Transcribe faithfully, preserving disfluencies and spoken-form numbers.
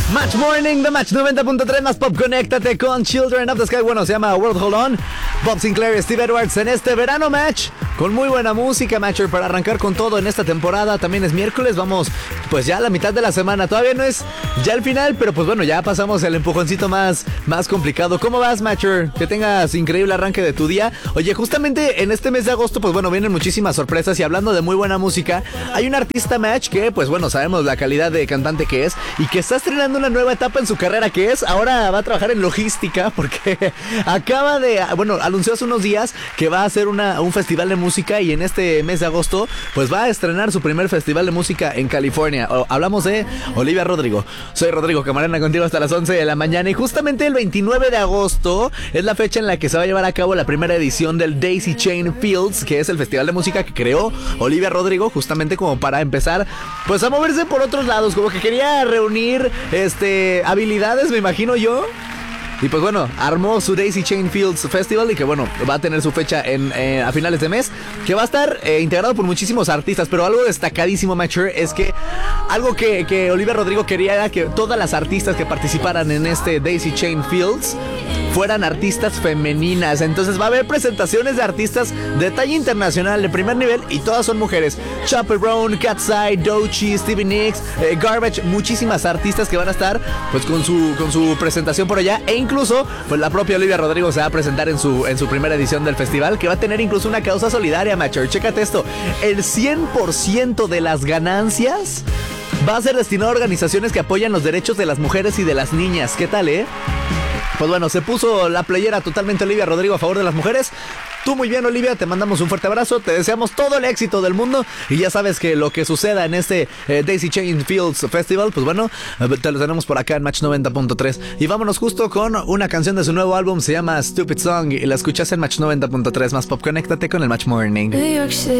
Match Morning de Match noventa punto tres más Pop. Conéctate con Children of the Sky. Bueno, se llama World Hold On. Bob Sinclair y Steve Edwards en este verano Match. Con muy buena música, Matcher, para arrancar con todo en esta temporada. También es miércoles, vamos pues ya a la mitad de la semana. Todavía no es ya el final, pero pues bueno, ya pasamos el empujoncito más, más complicado. ¿Cómo vas, Matcher? Que tengas increíble arranque de tu día. Oye, justamente en este mes de agosto, pues bueno, vienen muchísimas sorpresas. Y hablando de muy buena música, hay un artista, Match, que pues bueno, sabemos la calidad de cantante que es y que está estrenando una nueva etapa en su carrera, que es ahora va a trabajar en logística, porque acaba de, bueno, anunció hace unos días que va a hacer una, un festival de música, y en este mes de agosto pues va a estrenar su primer festival de música en California. O, hablamos de Olivia Rodrigo. Soy Rodrigo Camarena, contigo hasta las once de la mañana, y justamente el veintinueve de agosto es la fecha en la que se va a llevar a cabo la primera edición del Daisy Chain Fields, que es el festival de música que creó Olivia Rodrigo justamente como para empezar pues a moverse por otros lados, como que quería reunir este habilidades, me imagino yo. Y pues bueno, armó su Daisy Chain Fields Festival, y que bueno, va a tener su fecha en, eh, a finales de mes, que va a estar eh, integrado por muchísimos artistas. Pero algo destacadísimo, Mature, es que algo que, que Olivia Rodrigo quería era que todas las artistas que participaran en este Daisy Chain Fields fueran artistas femeninas. Entonces va a haber presentaciones de artistas de talla internacional, de primer nivel, y todas son mujeres. Chaperone, Cat's-Eye, Doechii, Stevie Nicks, eh, Garbage, muchísimas artistas que van a estar pues con su, con su presentación por allá. E incluso pues la propia Olivia Rodrigo se va a presentar en su, en su primera edición del festival, que va a tener incluso una causa solidaria, Macher. Chécate esto, el cien por ciento de las ganancias va a ser destinado a organizaciones que apoyan los derechos de las mujeres y de las niñas. ¿Qué tal, eh? Pues bueno, se puso la playera totalmente Olivia Rodrigo a favor de las mujeres. Tú muy bien, Olivia, te mandamos un fuerte abrazo, te deseamos todo el éxito del mundo, y ya sabes que lo que suceda en este eh, Daisy Chain Fields Festival, pues bueno, te lo tenemos por acá en Match noventa punto tres. Y vámonos justo con una canción de su nuevo álbum, se llama Stupid Song, y la escuchas en Match noventa punto tres más Pop. Conéctate con el Match Morning.